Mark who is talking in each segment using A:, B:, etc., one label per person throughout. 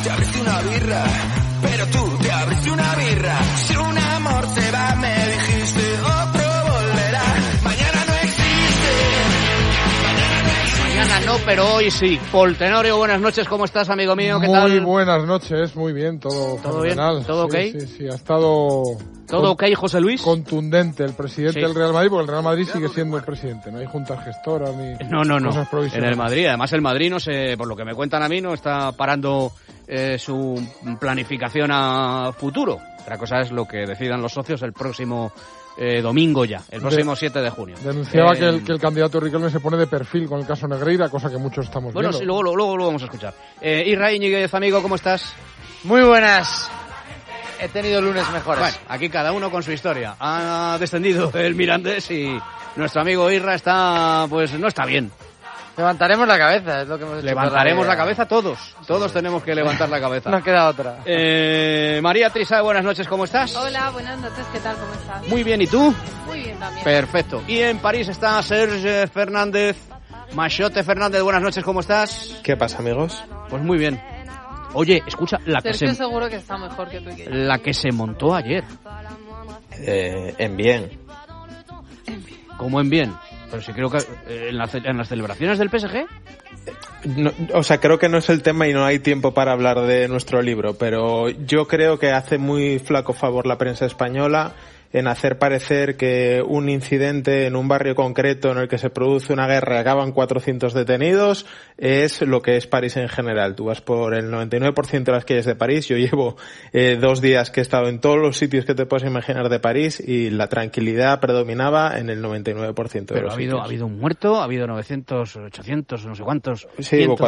A: te abriste una birra, pero tú te abriste una birra. Si un amor se va, me dijiste, otro volverá. Mañana no existe.
B: Mañana no, pero hoy sí. Paul Tenorio, buenas noches, ¿cómo estás, amigo mío? ¿Qué tal?
C: Muy buenas noches, muy bien, todo fenomenal.
B: Bien? ¿Todo ok?
C: Sí, ha estado...
B: ¿Todo ok, José Luis?
C: Contundente el presidente del Real Madrid, porque el Real Madrid sigue siendo el presidente, no hay juntas gestoras ni cosas provisionales.
B: En el Madrid, además el Madrid no se, por lo que me cuentan a mí, no está parando su planificación a futuro. Otra cosa es lo que decidan los socios el próximo domingo ya, el próximo 7 de junio.
C: Denunciaba que el candidato Riquelme se pone de perfil con el caso Negreira, cosa que muchos estamos viendo.
B: Bueno, sí, luego lo vamos a escuchar. Isra Íñiguez, amigo, ¿cómo estás?
D: Muy buenas. He tenido lunes mejores.
B: Bueno, aquí cada uno con su historia. Ha descendido el Mirandés y nuestro amigo Isra está, pues no está bien.
D: Levantaremos la cabeza, es lo que hemos hecho.
B: Levantaremos la cabeza todos. Todos tenemos que levantar la cabeza.
D: No queda otra.
B: María Trisá, buenas noches, ¿cómo estás?
E: Hola, buenas noches, ¿qué tal? ¿Cómo estás?
B: Muy bien, ¿y tú?
E: Muy bien también.
B: Perfecto. Y en París está Serge Fernández. Machote Fernández, buenas noches, ¿cómo estás?
F: ¿Qué pasa, amigos?
B: Pues muy bien. Oye, escucha,
E: Sergio seguro que está mejor que tú y que yo.
B: La que se montó ayer.
F: En bien.
B: ¿Cómo en bien? Pero sí creo que en las celebraciones del PSG...
F: No, o sea, creo que no es el tema y no hay tiempo para hablar de nuestro libro, pero yo creo que hace muy flaco favor la prensa española en hacer parecer que un incidente en un barrio concreto en el que se produce una guerra y acaban 400 detenidos es lo que es París en general. Tú vas por el 99% de las calles de París. Yo llevo 2 días que he estado en todos los sitios que te puedes imaginar de París y la tranquilidad predominaba en el 99% de los sitios.
B: Ha habido un muerto, ha habido 900, 800, no sé cuántos.
F: Sí, hubo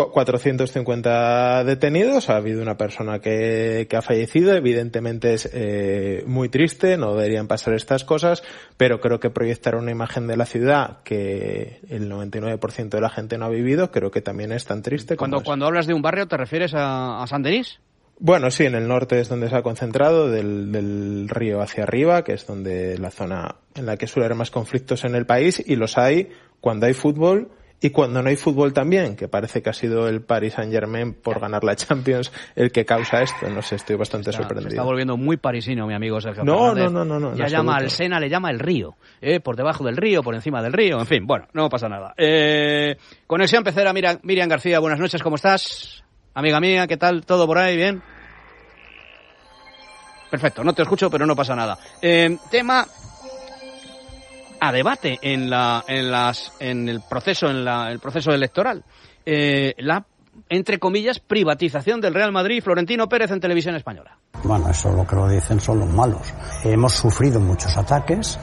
F: 450 detenidos, ha habido una persona que ha fallecido, evidentemente es muy triste, no deberían pasar estas cosas, pero creo que proyectar una imagen de la ciudad que el 99% de la gente no ha vivido, creo que también es tan triste.
B: Cuando hablas de un barrio, ¿te refieres a Saint-Denis?
F: Bueno, sí, en el norte es donde se ha concentrado, del río hacia arriba, que es donde la zona en la que suele haber más conflictos en el país, y los hay cuando hay fútbol y cuando no hay fútbol también, que parece que ha sido el Paris Saint-Germain por ganar la Champions el que causa esto. No sé, estoy bastante sorprendido.
B: Se está volviendo muy parisino, mi amigo Sergio
F: Fernández.
B: No. Ya llama al Sena, le llama el río. Por debajo del río, por encima del río, en fin, bueno, no pasa nada. Conexión Pecera, Miriam García, buenas noches, ¿cómo estás? Amiga mía, ¿qué tal? ¿Todo por ahí? ¿Bien? Perfecto, no te escucho, pero no pasa nada. Tema a debate en el proceso electoral. La, entre comillas, privatización del Real Madrid. Florentino Pérez en Televisión Española.
G: Bueno, eso lo que lo dicen son los malos. Hemos sufrido muchos ataques.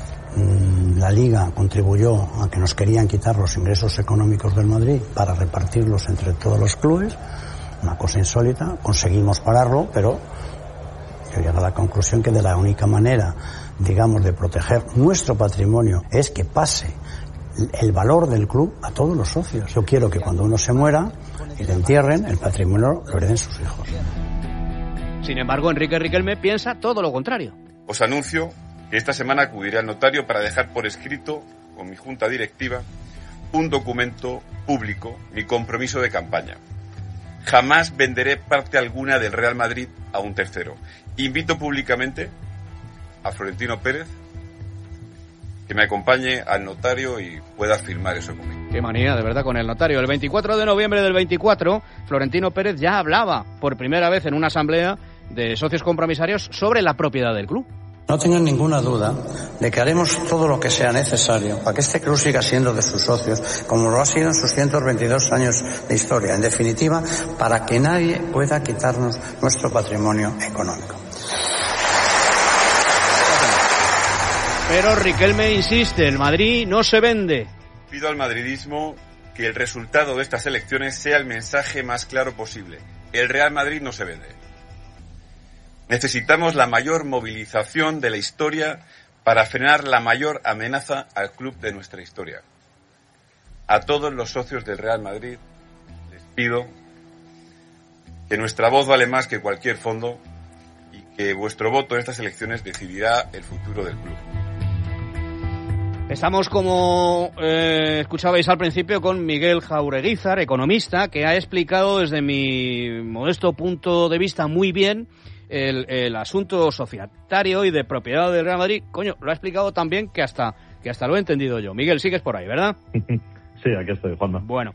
G: La Liga contribuyó a que nos querían quitar los ingresos económicos del Madrid para repartirlos entre todos los clubes. Una cosa insólita. Conseguimos pararlo, pero yo llego a la conclusión que de la única manera, digamos, de proteger nuestro patrimonio es que pase el valor del club a todos los socios. Yo quiero que cuando uno se muera y le entierren, el patrimonio lo hereden sus hijos.
B: Sin embargo, Enrique Riquelme piensa todo lo contrario.
H: Os anuncio que esta semana acudiré al notario para dejar por escrito, con mi junta directiva, un documento público, mi compromiso de campaña. Jamás venderé parte alguna del Real Madrid a un tercero. Invito públicamente a Florentino Pérez que me acompañe al notario y pueda firmar eso conmigo.
B: Qué manía, de verdad, con el notario. El 24 de noviembre del 24, Florentino Pérez ya hablaba por primera vez en una asamblea de socios compromisarios sobre la propiedad del club.
G: No tengan ninguna duda de que haremos todo lo que sea necesario para que este club siga siendo de sus socios, como lo ha sido en sus 122 años de historia. En definitiva, para que nadie pueda quitarnos nuestro patrimonio económico.
B: Pero Riquelme insiste, el Madrid no se vende.
H: Pido al madridismo que el resultado de estas elecciones sea el mensaje más claro posible. El Real Madrid no se vende. Necesitamos la mayor movilización de la historia para frenar la mayor amenaza al club de nuestra historia. A todos los socios del Real Madrid les pido que nuestra voz vale más que cualquier fondo y que vuestro voto en estas elecciones decidirá el futuro del club.
B: Estamos, como escuchabais al principio, con Miguel Jaureguizar, economista, que ha explicado desde mi modesto punto de vista muy bien el asunto societario y de propiedad del Real Madrid. Coño, lo ha explicado tan bien que hasta lo he entendido yo. Miguel, sigues por ahí, ¿verdad?
I: Sí, aquí estoy, Juanma.
B: Bueno,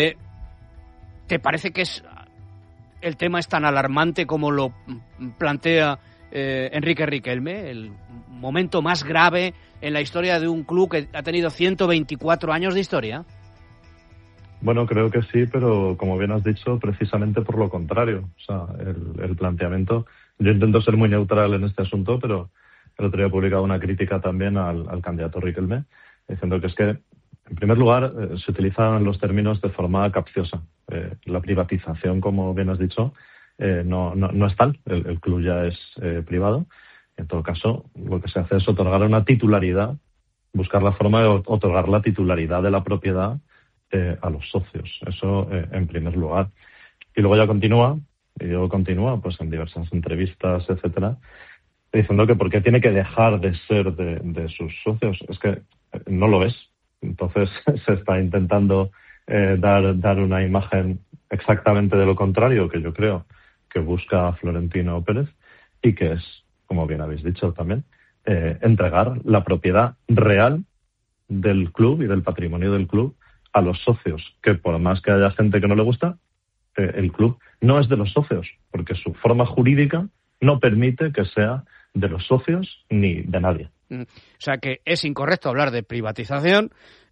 B: ¿te parece que el tema es tan alarmante como lo plantea Enrique Riquelme? El momento más grave en la historia de un club que ha tenido 124 años de historia.
I: Bueno, creo que sí, pero como bien has dicho, precisamente por lo contrario. O sea, el planteamiento... Yo intento ser muy neutral en este asunto, pero el otro día he publicado una crítica también al candidato Riquelme, diciendo que es que, en primer lugar, se utilizan los términos de forma capciosa. La privatización, como bien has dicho, no es tal. El club ya es privado. En todo caso, lo que se hace es otorgar una titularidad, buscar la forma de otorgar la titularidad de la propiedad a los socios. Eso en primer lugar. Y luego ya continúa pues en diversas entrevistas, etcétera, diciendo que por qué tiene que dejar de ser de sus socios. Es que no lo es. Entonces se está intentando dar una imagen exactamente de lo contrario, que yo creo que busca Florentino Pérez, y que es, como bien habéis dicho también, entregar la propiedad real del club y del patrimonio del club a los socios, que por más que haya gente que no le gusta, el club no es de los socios, porque su forma jurídica no permite que sea de los socios ni de nadie.
B: O sea que es incorrecto hablar de privatización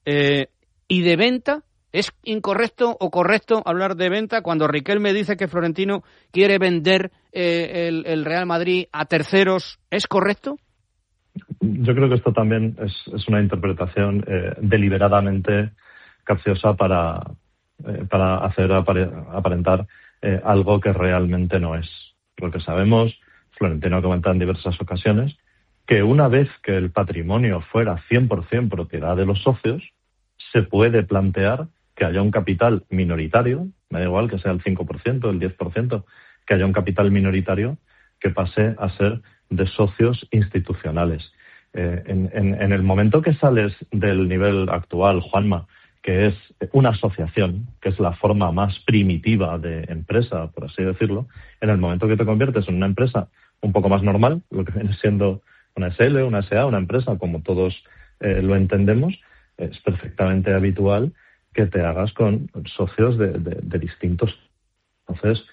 B: y de venta. ¿Es incorrecto o correcto hablar de venta cuando Riquelme dice que Florentino quiere vender el Real Madrid a terceros? ¿Es correcto?
I: Yo creo que esto también es una interpretación deliberadamente capciosa para hacer aparentar algo que realmente no es. Lo que sabemos, Florentino ha comentado en diversas ocasiones, que una vez que el patrimonio fuera 100% propiedad de los socios, se puede plantear que haya un capital minoritario, me da igual que sea el 5%, el 10%, que haya un capital minoritario que pase a ser de socios institucionales. En el momento que sales del nivel actual, Juanma, que es una asociación, que es la forma más primitiva de empresa, por así decirlo, en el momento que te conviertes en una empresa un poco más normal, lo que viene siendo una SL, una SA, una empresa, como todos lo entendemos, es perfectamente habitual que te hagas con socios de distintos. Entonces,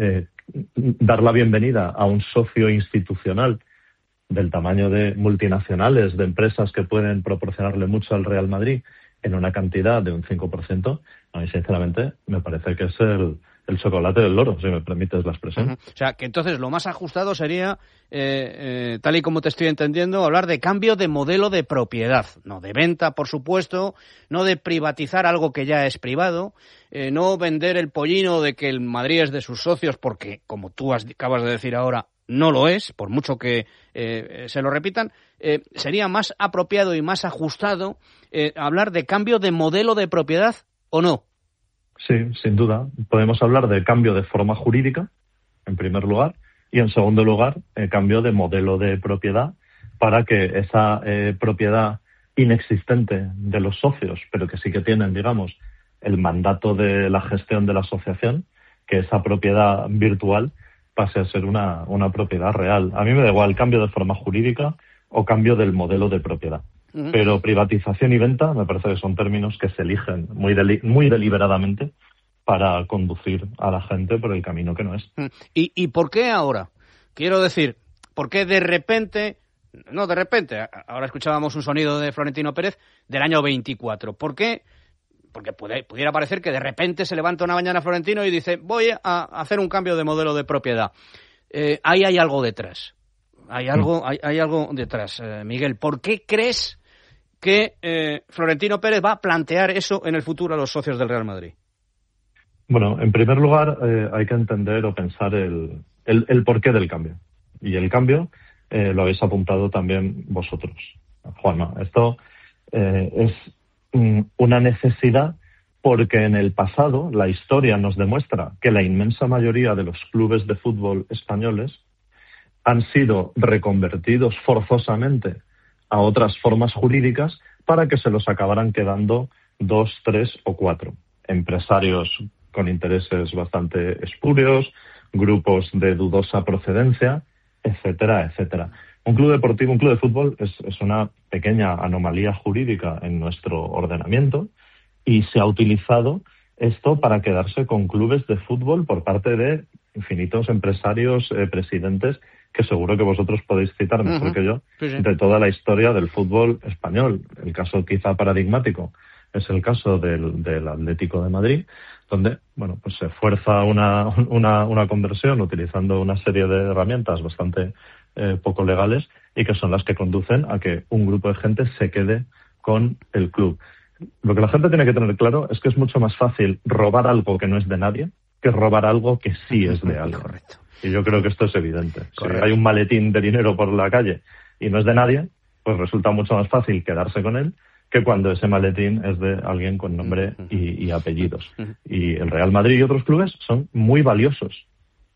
I: dar la bienvenida a un socio institucional del tamaño de multinacionales, de empresas que pueden proporcionarle mucho al Real Madrid en una cantidad de un 5%, a mí sinceramente me parece que es el chocolate del loro, si me permites la expresión.
B: O sea, que entonces lo más ajustado sería, tal y como te estoy entendiendo, hablar de cambio de modelo de propiedad, no de venta, por supuesto, no de privatizar algo que ya es privado, no vender el pollino de que el Madrid es de sus socios, porque, como tú acabas de decir ahora, no lo es, por mucho que se lo repitan. Sería más apropiado y más ajustado hablar de cambio de modelo de propiedad, ¿o no?
I: Sí, sin duda. Podemos hablar de cambio de forma jurídica, en primer lugar, y en segundo lugar, cambio de modelo de propiedad para que esa propiedad inexistente de los socios, pero que sí que tienen, digamos, el mandato de la gestión de la asociación, que esa propiedad virtual pase a ser una propiedad real. A mí me da igual cambio de forma jurídica o cambio del modelo de propiedad. Pero privatización y venta me parece que son términos que se eligen muy deliberadamente para conducir a la gente por el camino que no es.
B: ¿Y por qué ahora? Quiero decir, ¿por qué de repente, ahora escuchábamos un sonido de Florentino Pérez del año 24? ¿Por qué? Porque pudiera parecer que de repente se levanta una mañana Florentino y dice, voy a hacer un cambio de modelo de propiedad. Ahí hay algo detrás. Hay algo detrás, Miguel. ¿Por qué crees que Florentino Pérez va a plantear eso en el futuro a los socios del Real Madrid?
I: Bueno, en primer lugar hay que entender o pensar el porqué del cambio. Y el cambio lo habéis apuntado también vosotros, Juanma. Esto es una necesidad porque en el pasado la historia nos demuestra que la inmensa mayoría de los clubes de fútbol españoles han sido reconvertidos forzosamente a otras formas jurídicas para que se los acabaran quedando 2, 3 o 4. Empresarios con intereses bastante espurios, grupos de dudosa procedencia, etcétera, etcétera. Un club deportivo, un club de fútbol es una pequeña anomalía jurídica en nuestro ordenamiento y se ha utilizado esto para quedarse con clubes de fútbol por parte de infinitos empresarios, presidentes, que seguro que vosotros podéis citar mejor que yo, de toda la historia del fútbol español. El caso quizá paradigmático es el caso del Atlético de Madrid, donde bueno, pues se fuerza una conversión utilizando una serie de herramientas bastante poco legales y que son las que conducen a que un grupo de gente se quede con el club. Lo que la gente tiene que tener claro es que es mucho más fácil robar algo que no es de nadie que robar algo que sí es de alguien.
B: Correcto.
I: Y yo creo que esto es evidente. Correcto. Si hay un maletín de dinero por la calle y no es de nadie, pues resulta mucho más fácil quedarse con él que cuando ese maletín es de alguien con nombre y apellidos. Y el Real Madrid y otros clubes son muy valiosos.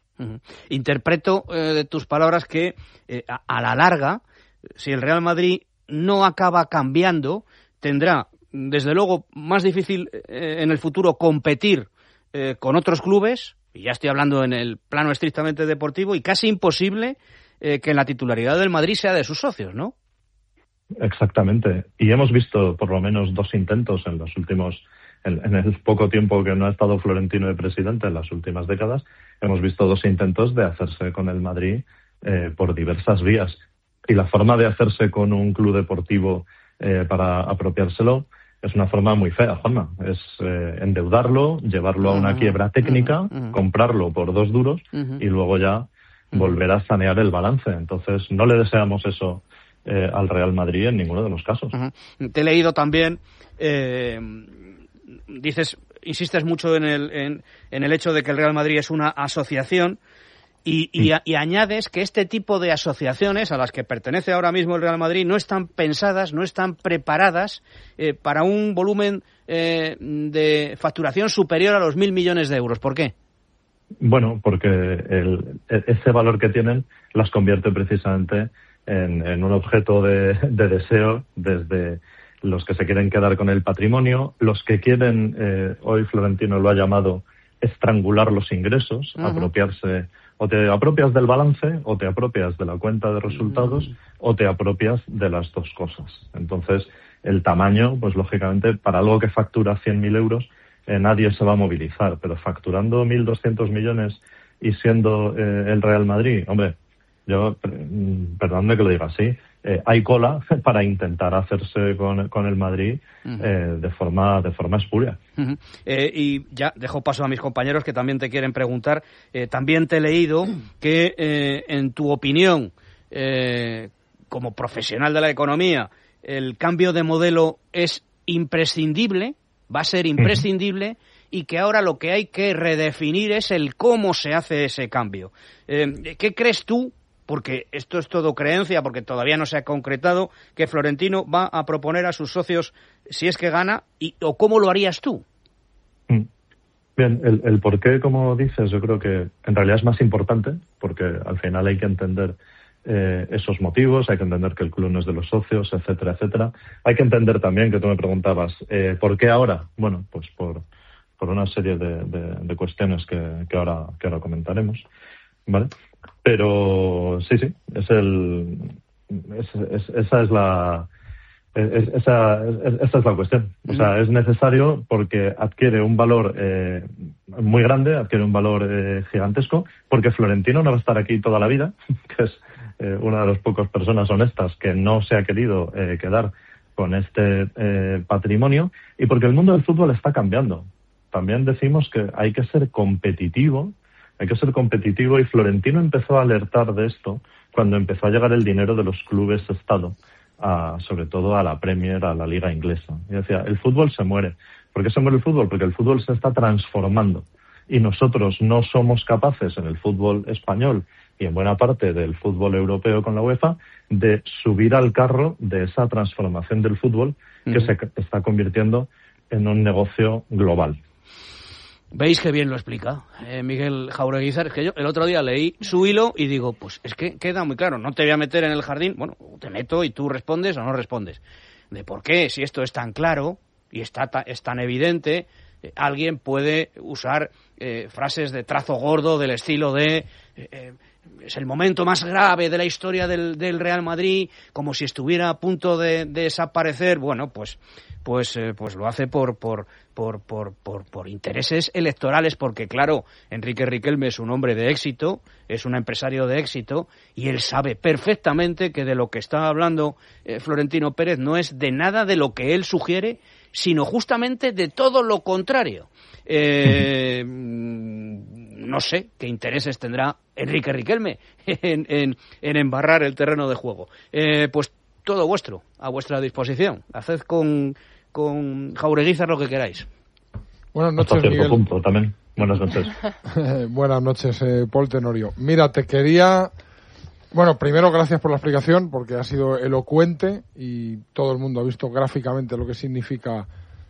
B: Interpreto de tus palabras que a la larga, si el Real Madrid no acaba cambiando, tendrá desde luego más difícil en el futuro competir con otros clubes, y ya estoy hablando en el plano estrictamente deportivo, y casi imposible que la titularidad del Madrid sea de sus socios, ¿no?
I: Exactamente. Y hemos visto por lo menos 2 intentos en los últimos, en el poco tiempo que no ha estado Florentino de presidente, en las últimas décadas, hemos visto 2 intentos de hacerse con el Madrid por diversas vías. Y la forma de hacerse con un club deportivo para apropiárselo es una forma muy fea, Juanma. Es endeudarlo, llevarlo a una quiebra técnica, comprarlo por 2 duros y luego ya volver a sanear el balance. Entonces, no le deseamos eso al Real Madrid en ninguno de los casos.
B: Te he leído también, insistes mucho en el hecho de que el Real Madrid es una asociación y añades que este tipo de asociaciones a las que pertenece ahora mismo el Real Madrid no están pensadas, no están preparadas para un volumen de facturación superior a los 1.000 millones de euros. ¿Por qué?
I: Bueno, porque ese valor que tienen las convierte precisamente en un objeto de deseo desde los que se quieren quedar con el patrimonio, los que quieren, hoy Florentino lo ha llamado, estrangular los ingresos, apropiarse, o te apropias del balance, o te apropias de la cuenta de resultados, o te apropias de las 2 cosas. Entonces, el tamaño, pues lógicamente, para algo que factura 100.000 euros, nadie se va a movilizar, pero facturando 1.200 millones y siendo el Real Madrid, hombre, yo, perdóname que lo diga así, hay cola para intentar hacerse con el Madrid de forma espuria.
B: Y ya dejo paso a mis compañeros que también te quieren preguntar. También te he leído que, en tu opinión, como profesional de la economía, el cambio de modelo es imprescindible, va a ser imprescindible, y que ahora lo que hay que redefinir es el cómo se hace ese cambio. ¿Qué crees tú? Porque esto es todo creencia, porque todavía no se ha concretado, que Florentino va a proponer a sus socios si es que gana, o cómo lo harías tú.
I: Bien, el por qué, como dices, yo creo que en realidad es más importante, porque al final hay que entender esos motivos, hay que entender que el club no es de los socios, etcétera, etcétera. Hay que entender también, que tú me preguntabas, ¿por qué ahora? Bueno, pues por una serie de cuestiones que ahora comentaremos, ¿vale? Pero sí, esa es la cuestión. O sea, es necesario porque adquiere un valor muy grande, adquiere un valor gigantesco, porque Florentino no va a estar aquí toda la vida, que es una de las pocas personas honestas que no se ha querido quedar con este patrimonio, y porque el mundo del fútbol está cambiando. También decimos que hay que ser competitivo, y Florentino empezó a alertar de esto cuando empezó a llegar el dinero de los clubes Estado, sobre todo a la Premier, a la Liga Inglesa. Y decía, el fútbol se muere. ¿Por qué se muere el fútbol? Porque el fútbol se está transformando. Y nosotros no somos capaces en el fútbol español y en buena parte del fútbol europeo con la UEFA de subir al carro de esa transformación del fútbol que se está convirtiendo en un negocio global.
B: ¿Veis qué bien lo explica Miguel Jaureguizar? Es que yo el otro día leí su hilo y digo, pues es que queda muy claro, no te voy a meter en el jardín, bueno, te meto y tú respondes o no respondes. de por qué, si esto es tan claro y es tan evidente, alguien puede usar frases de trazo gordo del estilo de es el momento más grave de la historia del Real Madrid, como si estuviera a punto de desaparecer. Bueno, pues lo hace por intereses electorales, porque claro, Enrique Riquelme es un hombre de éxito, es un empresario de éxito, y él sabe perfectamente que de lo que está hablando Florentino Pérez no es de nada de lo que él sugiere, sino justamente de todo lo contrario. No sé qué intereses tendrá Enrique Riquelme en embarrar el terreno de juego. Pues todo vuestro, a vuestra disposición. Haced con Jaureguizar lo que queráis.
C: Buenas noches,
I: hasta cierto
C: Miguel.
I: Punto, también. Buenas noches.
C: Buenas noches, Paul Tenorio. Mira, te quería... Bueno, primero gracias por la explicación, porque ha sido elocuente y todo el mundo ha visto gráficamente lo que significa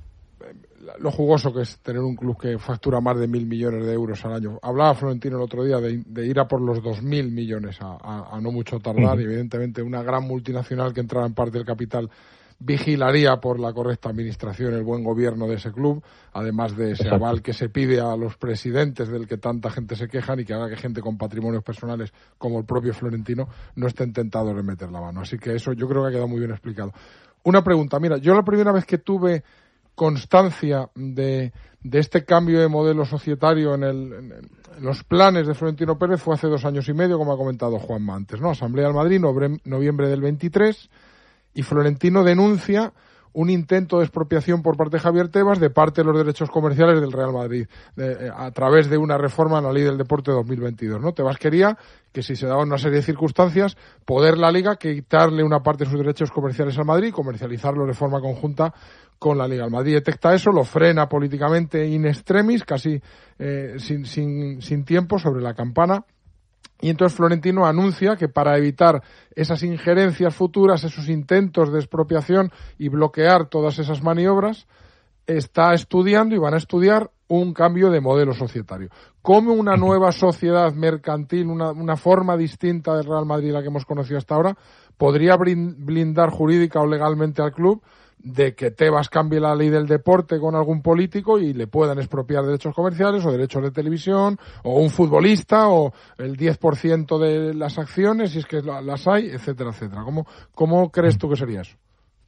C: lo jugoso que es tener un club que factura más de 1.000 millones de euros al año. Hablaba Florentino el otro día de ir a por los 2.000 millones a no mucho tardar, y evidentemente una gran multinacional que entrara en parte del capital vigilaría por la correcta administración, el buen gobierno de ese club, además de ese aval que se pide a los presidentes del que tanta gente se quejan y que haga que gente con patrimonios personales como el propio Florentino no estén tentados de meter la mano. Así que eso yo creo que ha quedado muy bien explicado. Una pregunta, mira, yo la primera vez que tuve constancia de este cambio de modelo societario en los planes de Florentino Pérez fue hace 2 años y medio, como ha comentado Juanma antes, ¿no? Asamblea del Madrid, noviembre del 23, y Florentino denuncia un intento de expropiación por parte de Javier Tebas de parte de los derechos comerciales del Real Madrid a través de una reforma en la Ley del Deporte de 2022, ¿no? Tebas quería que, si se daban una serie de circunstancias, poder la Liga quitarle una parte de sus derechos comerciales al Madrid y comercializarlo de forma conjunta con la Liga. El Madrid detecta eso, lo frena políticamente in extremis, casi sin tiempo, sobre la campana. Y entonces Florentino anuncia que para evitar esas injerencias futuras, esos intentos de expropiación y bloquear todas esas maniobras, está estudiando y van a estudiar un cambio de modelo societario. ¿Cómo una nueva sociedad mercantil, una forma distinta del Real Madrid, la que hemos conocido hasta ahora, podría blindar jurídica o legalmente al club de que Tebas cambie la ley del deporte con algún político y le puedan expropiar derechos comerciales o derechos de televisión, o un futbolista, o el 10% de las acciones, si es que las hay, etcétera, etcétera? ¿Cómo crees tú que sería eso?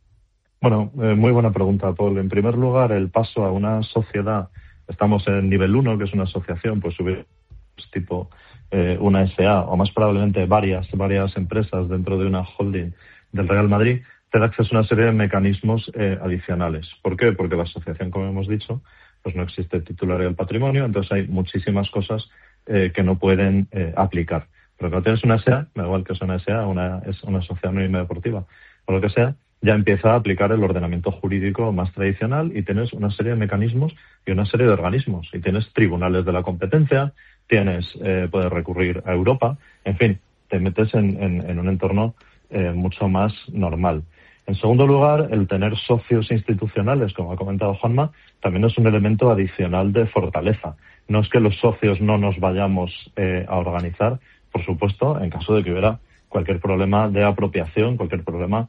I: Bueno, muy buena pregunta, Paul. En primer lugar, el paso a una sociedad, estamos en nivel 1, que es una asociación, pues subir tipo una SA, o más probablemente varias empresas dentro de una holding del Real Madrid, te da acceso a una serie de mecanismos adicionales. ¿Por qué? Porque la asociación, como hemos dicho, pues no existe titularidad del patrimonio, entonces hay muchísimas cosas que no pueden aplicar. Pero cuando tienes una SEA, da igual que sea una SEA, es una sociedad anónima deportiva, o lo que sea, ya empieza a aplicar el ordenamiento jurídico más tradicional y tienes una serie de mecanismos y una serie de organismos. Y tienes tribunales de la competencia, puedes recurrir a Europa, en fin, te metes en un entorno mucho más normal. En segundo lugar, el tener socios institucionales, como ha comentado Juanma, también es un elemento adicional de fortaleza. No es que los socios no nos vayamos a organizar, por supuesto, en caso de que hubiera cualquier problema de apropiación, cualquier problema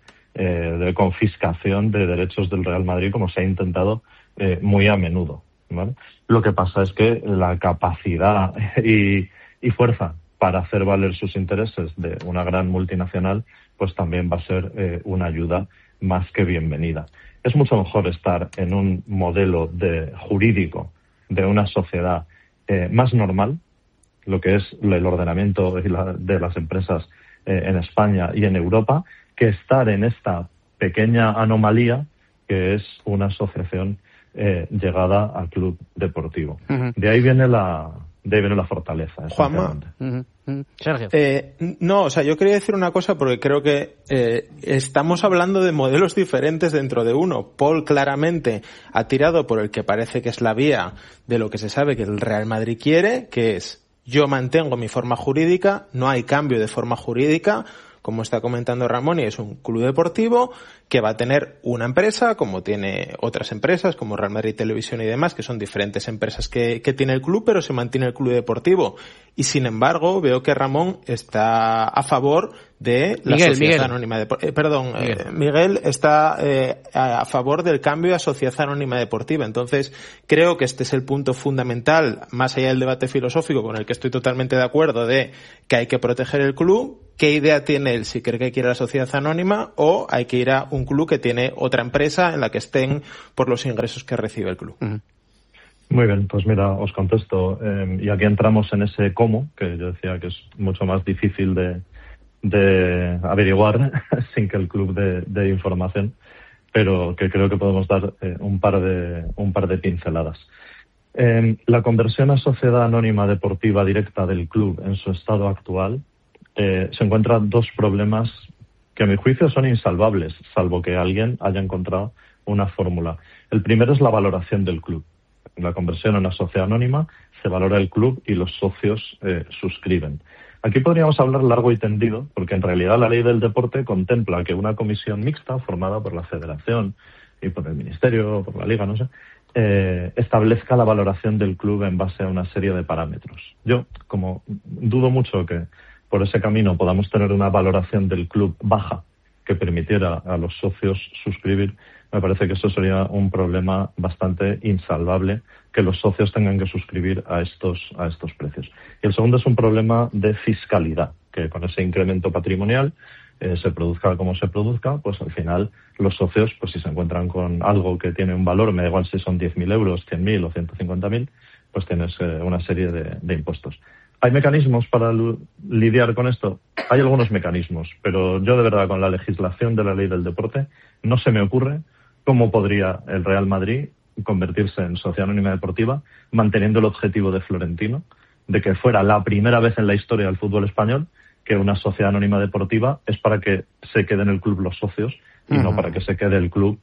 I: de confiscación de derechos del Real Madrid, como se ha intentado muy a menudo, ¿vale? Lo que pasa es que la capacidad y fuerza para hacer valer sus intereses de una gran multinacional, pues también va a ser una ayuda más que bienvenida. Es mucho mejor estar en un modelo jurídico de una sociedad más normal, lo que es el ordenamiento de las empresas en España y en Europa, que estar en esta pequeña anomalía que es una asociación llegada al club deportivo. Uh-huh. De ahí viene la fortaleza.
F: Juanma.
B: Uh-huh. Sergio.
F: No, o sea, yo quería decir una cosa porque creo que estamos hablando de modelos diferentes dentro de uno. Paul claramente ha tirado por el que parece que es la vía de lo que se sabe que el Real Madrid quiere, que es: yo mantengo mi forma jurídica, no hay cambio de forma jurídica, como está comentando Ramón, y es un club deportivo que va a tener una empresa, como tiene otras empresas, como Real Madrid Televisión y demás, que son diferentes empresas que tiene el club, pero se mantiene el club deportivo. Y sin embargo, veo que Ramón está a favor de la Sociedad Anónima Deportiva. Miguel está a favor del cambio a Sociedad Anónima Deportiva. Entonces, creo que este es el punto fundamental, más allá del debate filosófico con el que estoy totalmente de acuerdo, de que hay que proteger el club. ¿Qué idea tiene él? Si cree que hay que ir a la Sociedad Anónima o hay que ir a un club que tiene otra empresa en la que estén por los ingresos que recibe el club.
I: Muy bien, pues mira, os contesto. Y aquí entramos en ese cómo, que yo decía que es mucho más difícil de averiguar sin que el club dé información, pero que creo que podemos dar un par de pinceladas. La conversión a Sociedad Anónima Deportiva directa del club en su estado actual se encuentran dos problemas que a mi juicio son insalvables, salvo que alguien haya encontrado una fórmula. El primero es la valoración del club. En la conversión a una sociedad anónima se valora el club y los socios suscriben. Aquí podríamos hablar largo y tendido, porque en realidad la ley del deporte contempla que una comisión mixta formada por la federación y por el ministerio, por la liga, no sé, establezca la valoración del club en base a una serie de parámetros. Yo, como dudo mucho que por ese camino podamos tener una valoración del club baja que permitiera a los socios suscribir, me parece que eso sería un problema bastante insalvable, que los socios tengan que suscribir a estos precios. Y el segundo es un problema de fiscalidad, que con ese incremento patrimonial, se produzca como se produzca, pues al final los socios, pues si se encuentran con algo que tiene un valor, me da igual si son 10.000 euros, 100.000 o 150.000, pues tienes una serie de impuestos. ¿Hay mecanismos para lidiar con esto? Hay algunos mecanismos, pero yo de verdad con la legislación de la ley del deporte no se me ocurre cómo podría el Real Madrid convertirse en sociedad anónima deportiva manteniendo el objetivo de Florentino de que fuera la primera vez en la historia del fútbol español que una sociedad anónima deportiva es para que se queden en el club los socios y no para que se quede el club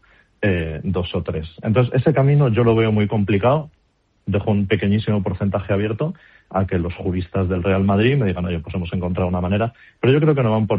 I: dos o tres. Entonces ese camino yo lo veo muy complicado. Dejo un pequeñísimo porcentaje abierto a que los juristas del Real Madrid me digan, oye, pues hemos encontrado una manera, pero yo creo que no van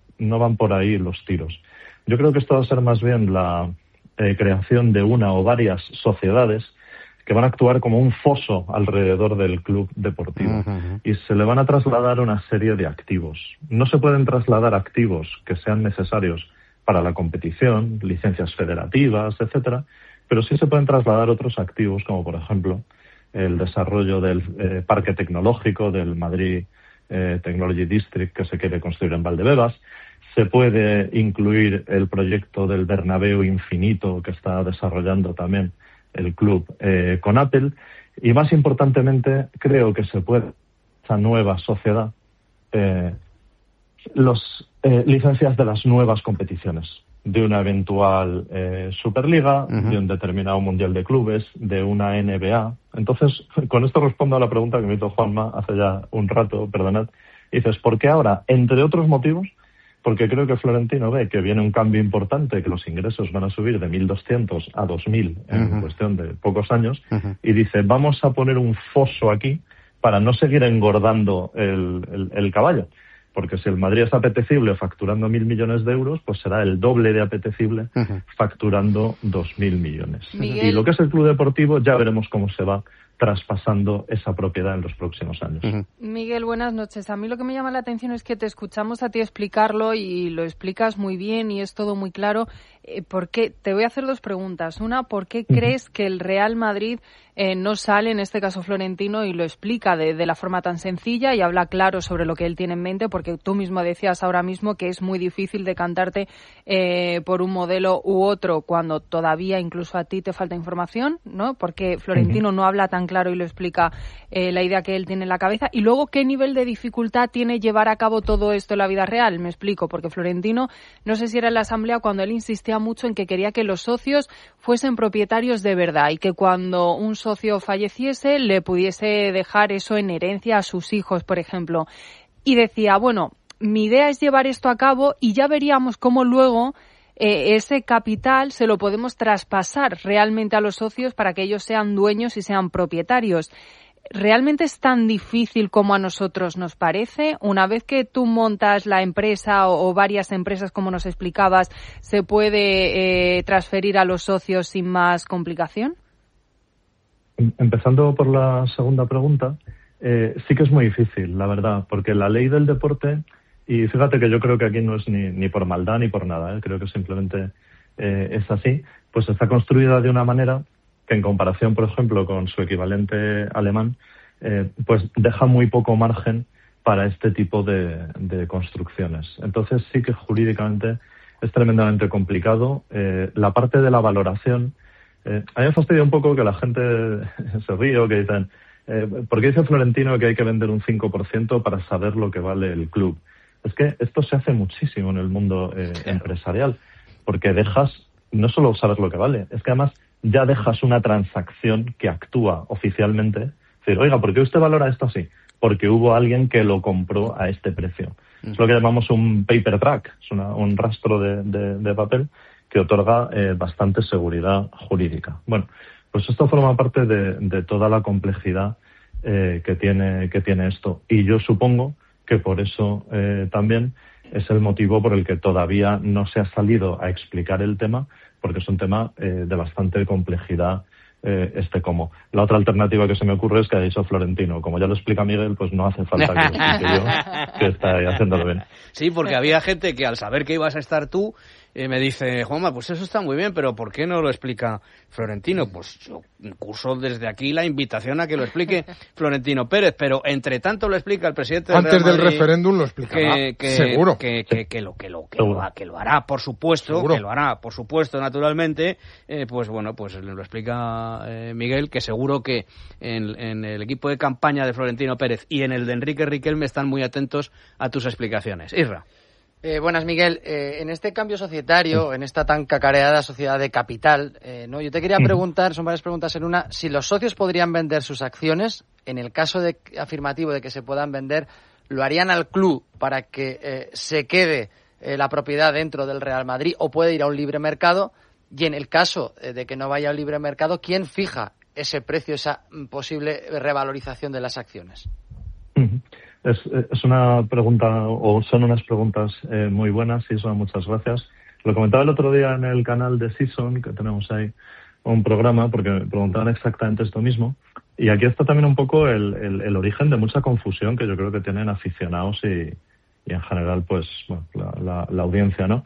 I: por ahí los tiros. Yo creo que esto va a ser más bien la creación de una o varias sociedades que van a actuar como un foso alrededor del club deportivo y se le van a trasladar una serie de activos. No se pueden trasladar activos que sean necesarios para la competición, licencias federativas, etcétera, pero sí se pueden trasladar otros activos, como por ejemplo el desarrollo del parque tecnológico del Madrid Technology District que se quiere construir en Valdebebas. Se puede incluir el proyecto del Bernabéu infinito que está desarrollando también el club con Apple. Y más importantemente, creo que se puede, esta nueva sociedad, licencias de las nuevas competiciones, de una eventual Superliga, de un determinado Mundial de Clubes, de una NBA. Entonces, con esto respondo a la pregunta que me hizo Juanma hace ya un rato, perdonad. Y dices, ¿por qué ahora? Entre otros motivos, porque creo que Florentino ve que viene un cambio importante, que los ingresos van a subir de 1.200 a 2.000 en cuestión de pocos años, y dice, vamos a poner un foso aquí para no seguir engordando el caballo. Porque si el Madrid es apetecible facturando 1.000 millones de euros, pues será el doble de apetecible facturando 2.000 millones.
E: Miguel.
I: Y lo que es el club deportivo, ya veremos cómo se va traspasando esa propiedad en los próximos años.
E: Miguel, buenas noches. A mí lo que me llama la atención es que te escuchamos a ti explicarlo y lo explicas muy bien y es todo muy claro. ¿Por qué? Te voy a hacer dos preguntas. Una, ¿por qué crees que el Real Madrid no sale, en este caso Florentino, y lo explica de la forma tan sencilla y habla claro sobre lo que él tiene en mente? Porque tú mismo decías ahora mismo que es muy difícil decantarte por un modelo u otro cuando todavía incluso a ti te falta información, ¿no? Porque Florentino no habla tan claro y lo explica la idea que él tiene en la cabeza. Y luego, ¿qué nivel de dificultad tiene llevar a cabo todo esto en la vida real? Me explico, porque Florentino, no sé si era en la asamblea cuando él insistía mucho en que quería que los socios fuesen propietarios de verdad y que cuando un socio falleciese le pudiese dejar eso en herencia a sus hijos, por ejemplo. Y decía, bueno, mi idea es llevar esto a cabo y ya veríamos cómo luego ese capital se lo podemos traspasar realmente a los socios para que ellos sean dueños y sean propietarios. ¿realmente es tan difícil como a nosotros nos parece? Una vez que tú montas la empresa o varias empresas, como nos explicabas, ¿se puede transferir a los socios sin más complicación?
I: Empezando por la segunda pregunta, sí que es muy difícil, la verdad, porque la ley del deporte, y fíjate que yo creo que aquí no es ni por maldad ni por nada, creo que simplemente es así, pues está construida de una manera que en comparación, por ejemplo, con su equivalente alemán, pues deja muy poco margen para este tipo de construcciones. Entonces sí que jurídicamente es tremendamente complicado. La parte de la valoración, a mí me fastidia un poco que la gente se ríe o que dicen, ¿por qué dice Florentino que hay que vender un 5% para saber lo que vale el club? Es que esto se hace muchísimo en el mundo empresarial, porque dejas no solo saber lo que vale, es que además ya dejas una transacción que actúa oficialmente. Es decir, oiga, ¿por qué usted valora esto así? Porque hubo alguien que lo compró a este precio. Es lo que llamamos un paper track, es un rastro de papel que otorga bastante seguridad jurídica. Bueno, pues esto forma parte de toda la complejidad que tiene esto. Y yo supongo que por eso también es el motivo por el que todavía no se ha salido a explicar el tema, porque es un tema de bastante complejidad cómo. La otra alternativa que se me ocurre es que ha dicho Florentino. Como ya lo explica Miguel, pues no hace falta que lo explique yo, que está ahí haciéndolo bien.
B: Sí, porque había gente que al saber que ibas a estar tú, me dice, Juanma, pues eso está muy bien, pero ¿por qué no lo explica Florentino? Pues yo curso desde aquí la invitación a que lo explique Florentino Pérez, pero entre tanto lo explica el presidente del
C: Antes
B: Real Madrid,
C: del referéndum lo explicará, seguro.
B: Que lo hará, por supuesto, seguro. Que lo hará, por supuesto, naturalmente, pues bueno, pues lo explica Miguel, que seguro que en el equipo de campaña de Florentino Pérez y en el de Enrique Riquelme están muy atentos a tus explicaciones. Isra.
D: Buenas, Miguel. En este cambio societario, en esta tan cacareada sociedad de capital, yo te quería preguntar, son varias preguntas en una, si los socios podrían vender sus acciones, en el caso afirmativo de que se puedan vender, ¿lo harían al club para que se quede la propiedad dentro del Real Madrid o puede ir a un libre mercado? Y en el caso de que no vaya al libre mercado, ¿quién fija ese precio, esa posible revalorización de las acciones?
I: Es una pregunta, o son unas preguntas muy buenas, Season, muchas gracias. Lo comentaba el otro día en el canal de Season, que tenemos ahí un programa, porque me preguntaban exactamente esto mismo. Y aquí está también un poco el origen de mucha confusión que yo creo que tienen aficionados y en general, pues, bueno, la audiencia, ¿no?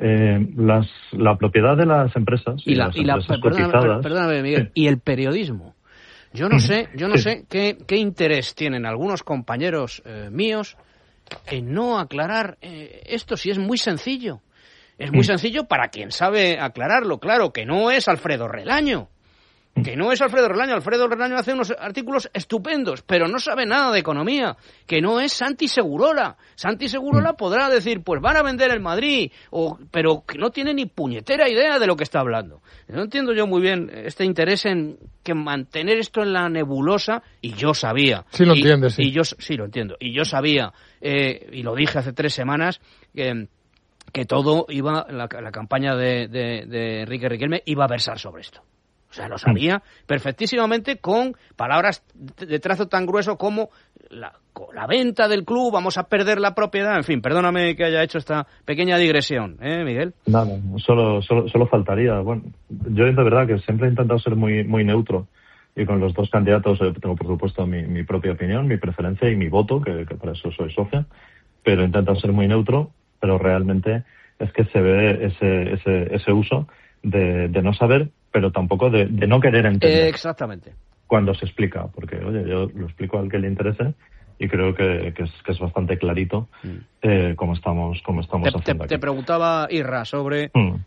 I: La propiedad de las empresas y las empresas cotizadas...
B: Perdóname, Miguel, sí. Y el periodismo. Yo no sé qué interés tienen algunos compañeros míos en no aclarar esto, si es muy sencillo. Es muy sencillo para quien sabe aclararlo, claro, que no es Alfredo Relaño. Alfredo Relaño hace unos artículos estupendos, pero no sabe nada de economía. Que no es Santi Segurola. Santi Segurola podrá decir, pues van a vender el Madrid, pero que no tiene ni puñetera idea de lo que está hablando. No entiendo yo muy bien este interés en que mantener esto en la nebulosa, y yo sabía.
C: Sí lo entiendes, sí.
B: Y yo sí lo entiendo. Y yo sabía, y lo dije hace 3 semanas, que todo iba, la campaña de Enrique Riquelme iba a versar sobre esto. O sea, lo sabía perfectísimamente, con palabras de trazo tan grueso como la venta del club, vamos a perder la propiedad, en fin, perdóname que haya hecho esta pequeña digresión, Miguel.
I: Nada, solo faltaría. Bueno, yo de verdad que siempre he intentado ser muy, muy neutro, y con los dos candidatos tengo por supuesto mi propia opinión, mi preferencia y mi voto, que para eso soy socia, pero he intentado ser muy neutro, pero realmente es que se ve ese uso de no saber, pero tampoco de no querer entender.
B: Exactamente.
I: Cuando se explica, porque, oye, yo lo explico al que le interese y creo que es bastante clarito cómo estamos haciendo aquí.
B: Te preguntaba Irra sobre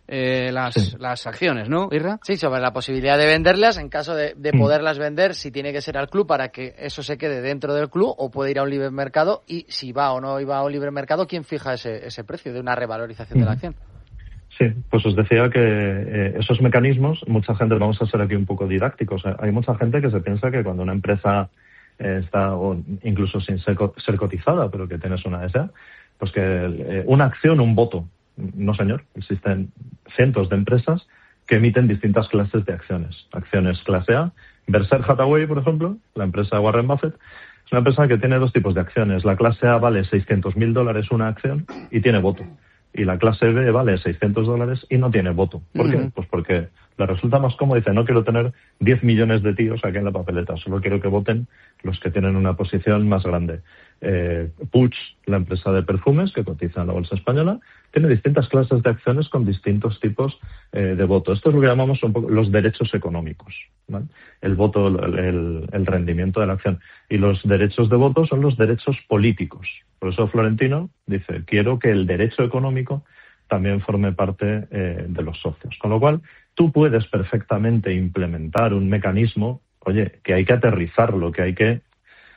B: las acciones, ¿no, Irra?
D: Sí, sobre la posibilidad de venderlas, en caso de poderlas vender, si tiene que ser al club para que eso se quede dentro del club, o puede ir a un libre mercado, y si va o no iba a un libre mercado, ¿quién fija ese precio de una revalorización de la acción?
I: Sí, pues os decía que esos mecanismos, mucha gente, vamos a ser aquí un poco didácticos, hay mucha gente que se piensa que cuando una empresa está, o incluso sin ser cotizada, pero que tienes una SA, pues que una acción, un voto. No, señor, existen cientos de empresas que emiten distintas clases de acciones. Acciones clase A Berkshire Hathaway, por ejemplo, la empresa de Warren Buffett, es una empresa que tiene dos tipos de acciones. La clase A vale $600.000 una acción y tiene voto. Y la clase B vale $600 y no tiene voto. ¿Por qué? Pues porque le resulta más cómodo. Dice, no quiero tener 10 millones de tíos aquí en la papeleta, solo quiero que voten los que tienen una posición más grande. Puig, la empresa de perfumes que cotiza en la bolsa española, tiene distintas clases de acciones con distintos tipos de voto. Esto es lo que llamamos un poco los derechos económicos, ¿vale? El voto, el rendimiento de la acción. Y los derechos de voto son los derechos políticos. Por eso Florentino dice, quiero que el derecho económico también forme parte de los socios. Con lo cual, tú puedes perfectamente implementar un mecanismo, oye, que hay que aterrizarlo, que hay que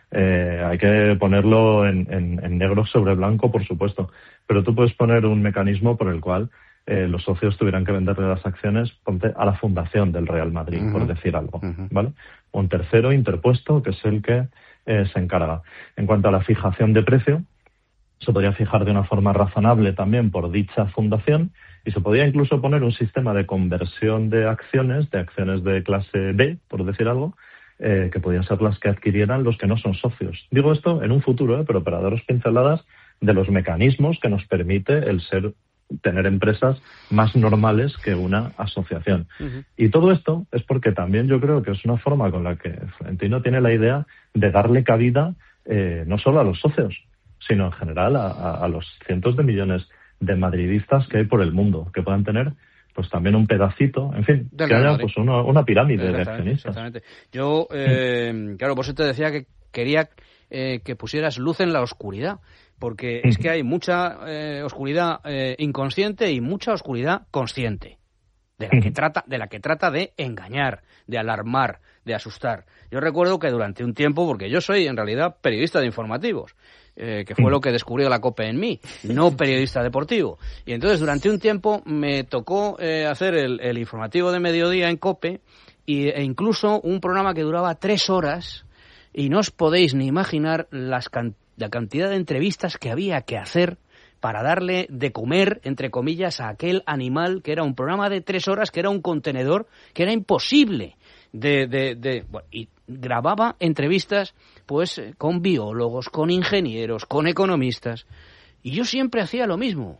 I: ponerlo en negro sobre blanco, por supuesto. Pero tú puedes poner un mecanismo por el cual los socios tuvieran que venderle las acciones, ponte a la fundación del Real Madrid, por decir algo, ¿vale? Un tercero interpuesto, que es el que se encarga. En cuanto a la fijación de precio, se podría fijar de una forma razonable también por dicha fundación y se podría incluso poner un sistema de conversión de acciones de clase B, por decir algo, que podrían ser las que adquirieran los que no son socios. Digo esto en un futuro, pero para daros pinceladas de los mecanismos que nos permite tener empresas más normales que una asociación. Y todo esto es porque también yo creo que es una forma con la que Florentino tiene la idea de darle cabida no solo a los socios, sino en general a los cientos de millones de madridistas que hay por el mundo, que puedan tener pues también un pedacito, en fin, que haya pues una pirámide de accionistas.
B: Exactamente. Yo, claro, por eso te decía que quería que pusieras luz en la oscuridad, porque es que hay mucha oscuridad inconsciente y mucha oscuridad consciente, de la que trata de engañar, de alarmar, de asustar. Yo recuerdo que durante un tiempo, porque yo soy en realidad periodista de informativos, que fue lo que descubrió la COPE en mí, no periodista deportivo. Y entonces durante un tiempo me tocó hacer el informativo de mediodía en COPE e incluso un programa que duraba 3 horas y no os podéis ni imaginar la cantidad de entrevistas que había que hacer para darle de comer, entre comillas, a aquel animal que era un programa de 3 horas, que era un contenedor, que era imposible y grababa entrevistas pues con biólogos, con ingenieros, con economistas, y yo siempre hacía lo mismo.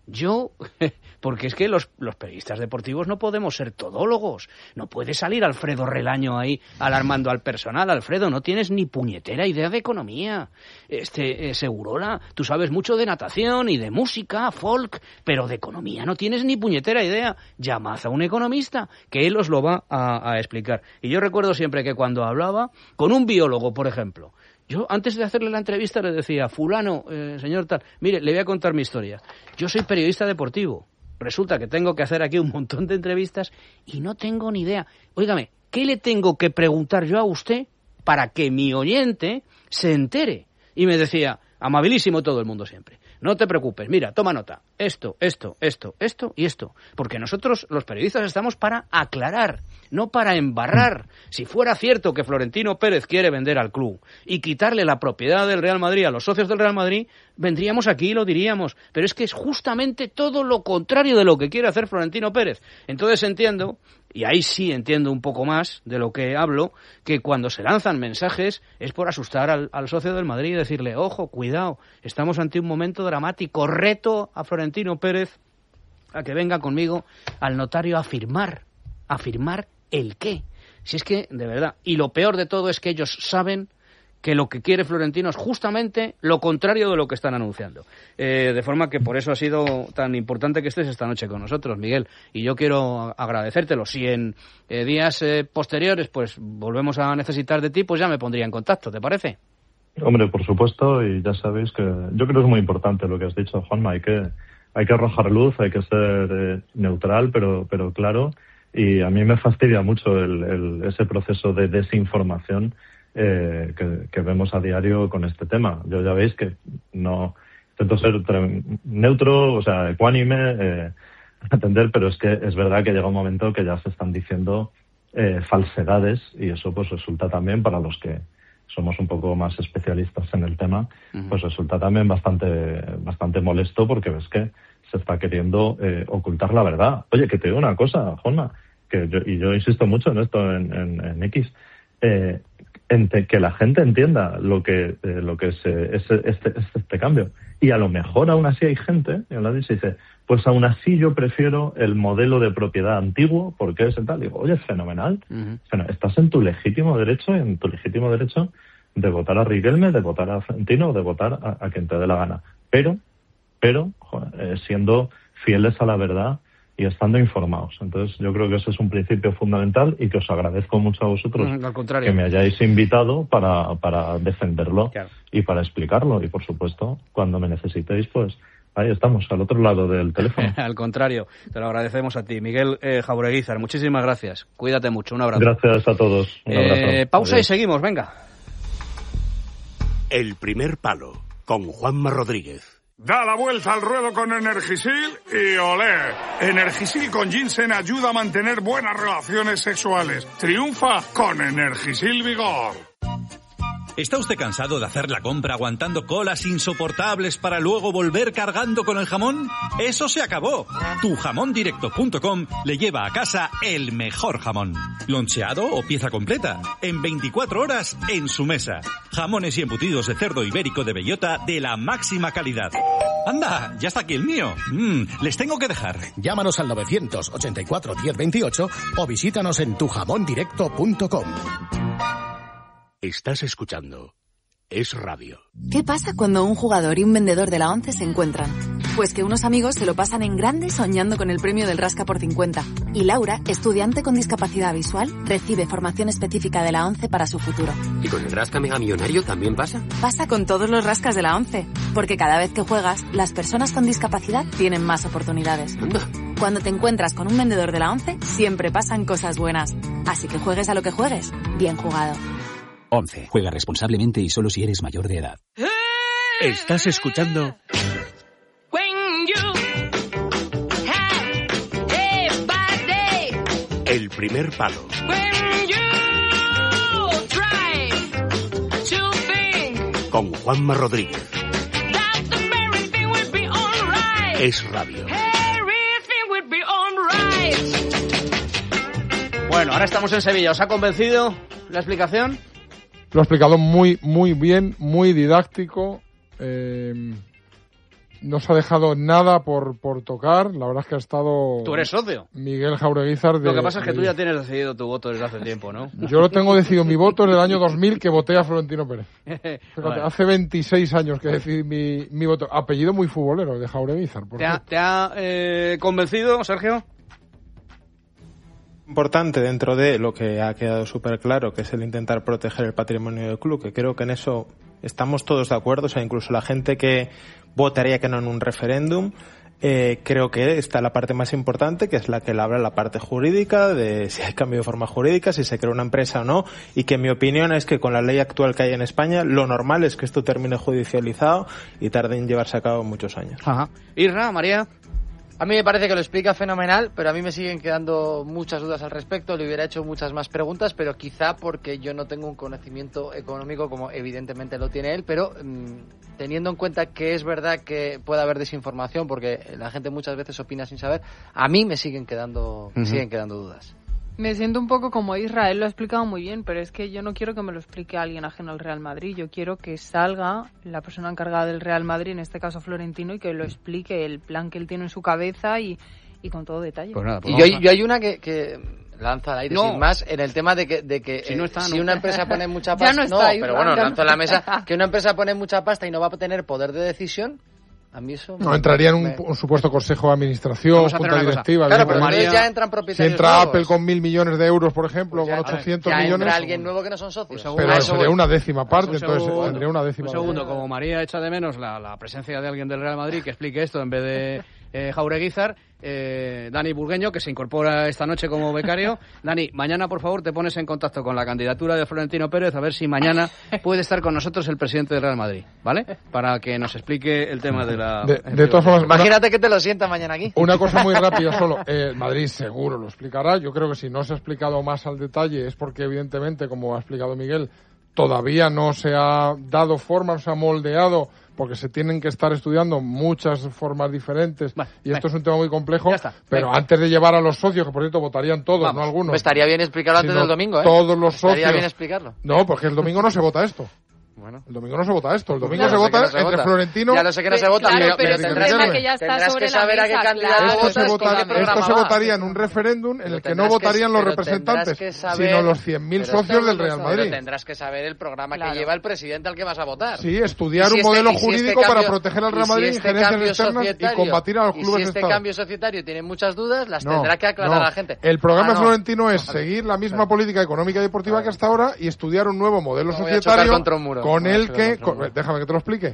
B: Porque es que los periodistas deportivos no podemos ser todólogos. No puede salir Alfredo Relaño ahí alarmando al personal. Alfredo, no tienes ni puñetera idea de economía. Segurola, tú sabes mucho de natación y de música, folk, pero de economía no tienes ni puñetera idea. Llamad a un economista, que él os lo va a explicar. Y yo recuerdo siempre que cuando hablaba con un biólogo, por ejemplo, yo, antes de hacerle la entrevista, le decía, fulano, señor tal, mire, le voy a contar mi historia. Yo soy periodista deportivo. Resulta que tengo que hacer aquí un montón de entrevistas y no tengo ni idea. Óigame, ¿qué le tengo que preguntar yo a usted para que mi oyente se entere? Y me decía, amabilísimo todo el mundo siempre, no te preocupes, mira, toma nota, esto y esto. Porque nosotros, los periodistas, estamos para aclarar, no para embarrar. Si fuera cierto que Florentino Pérez quiere vender al club y quitarle la propiedad del Real Madrid a los socios del Real Madrid, vendríamos aquí y lo diríamos. Pero es que es justamente todo lo contrario de lo que quiere hacer Florentino Pérez. Entonces entiendo, y ahí sí entiendo un poco más de lo que hablo, que cuando se lanzan mensajes es por asustar al socio del Madrid y decirle, ojo, cuidado, estamos ante un momento dramático, reto a Florentino Pérez a que venga conmigo al notario a firmar el qué. Si es que, de verdad, y lo peor de todo es que ellos saben que lo que quiere Florentino es justamente lo contrario de lo que están anunciando. De forma que por eso ha sido tan importante que estés esta noche con nosotros, Miguel. Y yo quiero agradecértelo. Si en días posteriores pues volvemos a necesitar de ti, pues ya me pondría en contacto, ¿te parece?
I: Hombre, por supuesto, y ya sabéis que yo creo que es muy importante lo que has dicho, Juanma. Hay que arrojar luz, hay que ser neutral, pero claro. Y a mí me fastidia mucho ese proceso de desinformación que vemos a diario con este tema. Yo ya veis que no intento ser neutro, o sea, ecuánime, atender, pero es que es verdad que llega un momento que ya se están diciendo falsedades y eso pues resulta también, para los que somos un poco más especialistas en el tema, pues resulta también bastante molesto, porque ves que se está queriendo ocultar la verdad. Oye, que te digo una cosa, Juanma, yo insisto mucho en esto en X, que la gente entienda lo que es este cambio. Y a lo mejor aún así hay gente, y aún así dice, pues aún así yo prefiero el modelo de propiedad antiguo, porque es tal. Digo, oye, fenomenal. Estás en tu legítimo derecho, de votar a Riquelme, de votar a Florentino, de votar a quien te dé la gana. Pero siendo fieles a la verdad y estando informados. Entonces yo creo que ese es un principio fundamental y que os agradezco mucho a vosotros que me hayáis invitado para defenderlo y para explicarlo. Y por supuesto, cuando me necesitéis, pues ahí estamos, al otro lado del teléfono.
B: Al contrario, te lo agradecemos a ti. Miguel Jaureguizar, muchísimas gracias. Cuídate mucho, un abrazo.
I: Gracias a todos. Un abrazo.
B: Pausa.
I: Adiós.
B: Y seguimos, venga.
J: El primer palo, con Juanma Rodríguez.
K: Da la vuelta al ruedo con Energisil y olé. Energisil con ginseng ayuda a mantener buenas relaciones sexuales. Triunfa con Energisil Vigor.
L: ¿Está usted cansado de hacer la compra aguantando colas insoportables para luego volver cargando con el jamón? ¡Eso se acabó! Tujamondirecto.com le lleva a casa el mejor jamón. Loncheado o pieza completa. En 24 horas en su mesa. Jamones y embutidos de cerdo ibérico de bellota de la máxima calidad. ¡Anda! ¡Ya está aquí el mío! Les tengo que dejar.
M: Llámanos al 984 1028 o visítanos en tujamondirecto.com.
J: Estás escuchando Es Radio.
N: ¿Qué pasa cuando un jugador y un vendedor de la ONCE se encuentran? Pues que unos amigos se lo pasan en grande soñando con el premio del Rasca por 50. Y Laura, estudiante con discapacidad visual, recibe formación específica de la ONCE para su futuro.
O: ¿Y con el Rasca Mega Millonario también pasa?
N: Pasa con todos los rascas de la ONCE. Porque cada vez que juegas, las personas con discapacidad tienen más oportunidades.
O: Anda.
N: Cuando te encuentras con un vendedor de la ONCE, siempre pasan cosas buenas. Así que juegues a lo que juegues, bien jugado.
P: 11. Juega responsablemente y solo si eres mayor de edad.
J: Estás escuchando El primer palo. Con Juanma Rodríguez. Es Radio.
B: Bueno, ahora estamos en Sevilla. ¿Os ha convencido la explicación?
C: Lo ha explicado muy bien, muy didáctico. No se ha dejado nada por tocar. La verdad es que ha estado...
B: Tú eres socio.
C: Miguel Jaureguizar.
B: Lo que pasa es que tú ya tienes decidido tu voto desde hace tiempo, ¿no?
C: Yo lo tengo decidido. Mi voto es del año 2000, que voté a Florentino Pérez. Fíjate, bueno. Hace 26 años que decidí mi voto. Apellido muy futbolero, de Jaureguizar.
B: ¿Te ha convencido, Sergio?
F: Importante dentro de lo que ha quedado súper claro, que es el intentar proteger el patrimonio del club, que creo que en eso estamos todos de acuerdo, o sea, incluso la gente que votaría que no en un referéndum, creo que está la parte más importante, que es la que le habla la parte jurídica, de si hay cambio de forma jurídica, si se crea una empresa o no, y que mi opinión es que con la ley actual que hay en España, lo normal es que esto termine judicializado y tarde en llevarse a cabo muchos años.
B: Ajá. Irra, María.
D: A mí me parece que lo explica fenomenal, pero a mí me siguen quedando muchas dudas al respecto. Le hubiera hecho muchas más preguntas, pero quizá porque yo no tengo un conocimiento económico como evidentemente lo tiene él, pero teniendo en cuenta que es verdad que puede haber desinformación, porque la gente muchas veces opina sin saber, a mí me siguen quedando dudas.
E: Me siento un poco como Israel, lo ha explicado muy bien, pero es que yo no quiero que me lo explique alguien ajeno al Real Madrid. Yo quiero que salga la persona encargada del Real Madrid, en este caso Florentino, y que lo explique el plan que él tiene en su cabeza y con todo detalle.
B: Pues nada, pues
D: y yo hay una que lanza al aire sin más en el tema de que
B: si, no está,
D: si una empresa pone mucha
E: ya
D: pasta,
E: no está,
D: pero bueno, lanzo en la mesa que una empresa pone mucha pasta y no va a tener poder de decisión. A mí eso
C: no, entraría en un supuesto consejo de administración, junta directiva.
D: Claro, pero María, ya entran propietarios
C: si entra
D: nuevos.
C: Apple con 1.000 millones de euros, por ejemplo, pues con 800 millones...
D: entra alguien nuevo que no son socios.
C: Pero sería una décima parte, entonces tendría una décima parte.
B: Un segundo, como María echa de menos la presencia de alguien del Real Madrid que explique esto en vez de Jaureguizar, Dani Burgueño, que se incorpora esta noche como becario. Dani, mañana, por favor, te pones en contacto con la candidatura de Florentino Pérez a ver si mañana puede estar con nosotros el presidente del Real Madrid, ¿vale? Para que nos explique el tema de la...
C: De todas formas,
D: imagínate que te lo sienta mañana aquí.
C: Una cosa muy rápida solo. Madrid seguro lo explicará. Yo creo que si no se ha explicado más al detalle es porque, evidentemente, como ha explicado Miguel, todavía no se ha dado forma, no se ha moldeado, porque se tienen que estar estudiando muchas formas diferentes, y esto es un tema muy complejo, pero antes de llevar a los socios, que por cierto votarían todos, no algunos.
D: Pues estaría bien explicarlo antes del domingo, ¿eh?
C: Todos los socios.
D: Estaría bien explicarlo.
C: No, porque el domingo no se vota esto.
D: Bueno.
C: El domingo no se vota esto, el domingo se vota entre Florentino...
D: Ya lo sé que no se vota,
E: pero tendrás que ya está sobre la mesa,
D: a qué candidato votas,
C: esto se votaría en un referéndum en el que no votarían los representantes, sino los 100.000 socios del Real Madrid.
D: Pero tendrás que saber el programa que lleva el presidente al que vas a votar.
C: Sí, estudiar un modelo jurídico para proteger al Real Madrid, injerencias externas y combatir a los clubes de Estado.
D: Y si este cambio societario tiene muchas dudas, las tendrá que aclarar a la gente.
C: El programa Florentino es seguir la misma política económica y deportiva que hasta ahora y estudiar un nuevo modelo societario con el que... Déjame que te lo explique.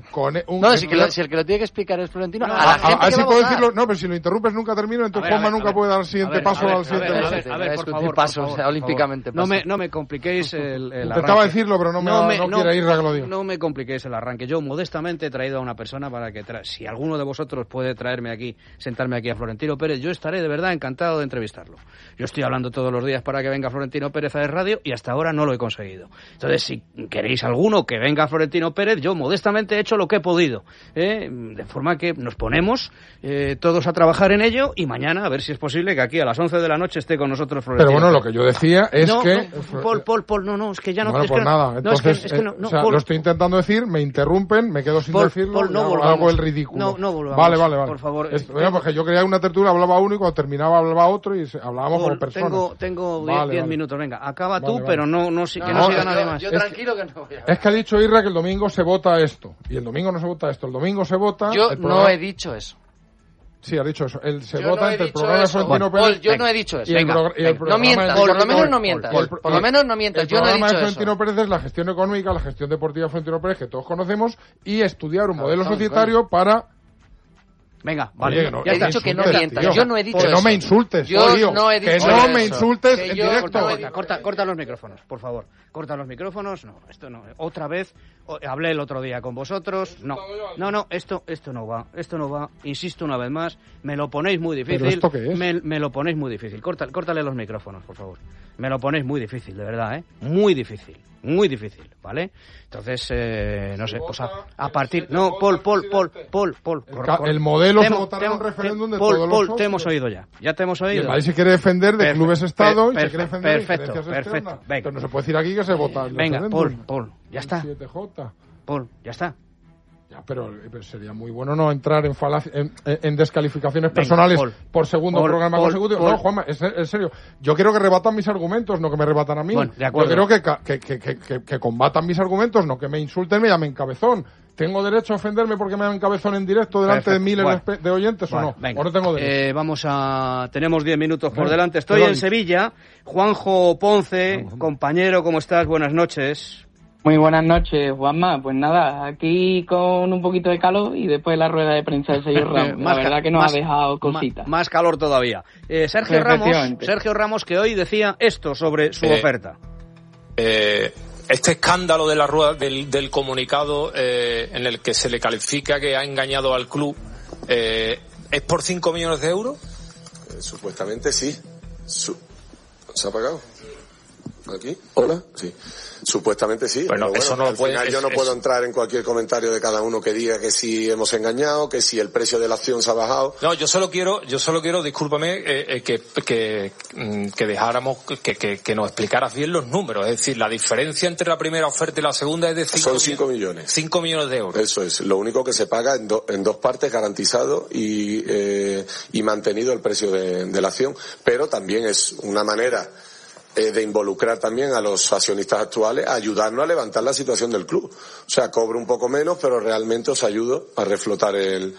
D: Si el que lo tiene que explicar es Florentino, a la gente
C: así
D: que va
C: puedo
D: a votar.
C: decirlo. No, pero si lo interrumpes nunca termino, entonces Juanma nunca puede dar el siguiente paso al siguiente.
B: A ver, por favor.
D: Olímpicamente.
B: No me compliquéis el arranque.
C: Intentaba decirlo, pero no quiere ir a que lo diga.
B: No me compliquéis el arranque. Yo modestamente he traído a una persona para que si alguno de vosotros puede traerme aquí, sentarme aquí a Florentino Pérez, yo estaré de verdad encantado de entrevistarlo. Yo estoy hablando todos los días para que venga Florentino Pérez a Radio y hasta ahora no lo he conseguido. Entonces, si queréis alguno que venga Florentino Pérez, yo modestamente he hecho lo que he podido, de forma que nos ponemos todos a trabajar en ello y mañana a ver si es posible que aquí a las 11 de la noche esté con nosotros Florentino.
C: Pero bueno, lo que yo decía es que...
B: Paul, es que ya no...
C: Bueno, pues nada, entonces, lo estoy intentando decir, me interrumpen, me quedo sin decirlo, hago el ridículo.
B: No volvamos,
C: vale.
B: Por favor.
C: Porque yo quería una tertulia, hablaba uno y cuando terminaba hablaba otro y hablábamos como personas.
B: Tengo 10 minutos, venga, acaba tú, pero que no siga nadie más.
D: Yo tranquilo que no voy a...
C: Es que ha dicho Irra que el domingo se vota esto, y el domingo no se vota esto, el domingo se vota...
D: Yo no he dicho eso.
C: Sí, ha dicho eso. Se vota entre el programa de Florentino Pérez...
D: Yo no he dicho eso.
C: No
D: mientas, por lo menos no mientas. Por lo menos no mientas, yo no he dicho eso.
C: El programa de Florentino Pérez es la gestión económica, la gestión deportiva de Florentino Pérez, que todos conocemos, y estudiar un modelo societario para...
B: Venga, vale.
C: Oye,
D: he dicho que no mientas. Yo no he dicho eso.
C: Que no me insultes.
D: Yo no he dicho eso.
C: Que no me insultes en directo.
B: Corta los micrófonos, por favor. Corta los micrófonos. No, esto no. Otra vez, hablé el otro día con vosotros. No, esto no va. Esto no va. Insisto una vez más. Me lo ponéis muy difícil.
C: ¿Pero esto qué es?
B: Me lo ponéis muy difícil. Córtale los micrófonos, por favor. Me lo ponéis muy difícil, de verdad, ¿eh? Muy difícil, ¿vale? Entonces, no sé, pues a partir... No, Paul.
C: El modelo se votará en un referéndum de todos los socios.
B: Te hemos oído ya. Ya te hemos oído.
C: El país se quiere defender de clubes Estado y se quiere defender de
B: perfecto.
C: Venga. Pero no se puede decir aquí que se vota el
B: venga, Paul, ya está.
C: 7J.
B: Paul, ya está.
C: Ya, pero sería muy bueno no entrar en descalificaciones personales por segundo programa consecutivo. No, Juanma, en serio. Yo quiero que rebatan mis argumentos, no que me rebatan a mí.
B: Bueno, de acuerdo.
C: Yo quiero que combatan mis argumentos, no que me insulten, me llamen cabezón. ¿Tengo derecho a ofenderme porque me llamen cabezón en directo delante de miles de oyentes o no?
B: Venga.
C: ¿O no tengo derecho?
B: Tenemos 10 minutos por delante. Estoy en Sevilla. Juanjo Ponce, compañero, ¿cómo estás? Buenas noches.
Q: Muy buenas noches, Juanma. Pues nada, aquí con un poquito de calor y después la rueda de prensa del señor Ramos. La verdad que nos ha dejado cositas.
B: Más calor todavía. Sergio Ramos, que hoy decía esto sobre su oferta.
R: Este escándalo de la rueda del comunicado en el que se le califica que ha engañado al club, ¿es por 5 millones de euros?
S: Supuestamente sí. ¿Se ha pagado? ¿Aquí? ¿Hola? Sí. Supuestamente sí.
R: Bueno, eso no
S: al final yo no puedo entrar en cualquier comentario de cada uno que diga que si hemos engañado, que si el precio de la acción se ha bajado.
R: No, yo solo quiero, discúlpame, que dejáramos, que nos explicaras bien los números. Es decir, la diferencia entre la primera oferta y la segunda es de
S: 5 millones.
R: 5 millones de euros.
S: Eso es. Lo único que se paga en dos partes, garantizado y mantenido el precio de la acción. Pero también es una manera de involucrar también a los accionistas actuales, a ayudarnos a levantar la situación del club. O sea, cobro un poco menos, pero realmente os ayudo a reflotar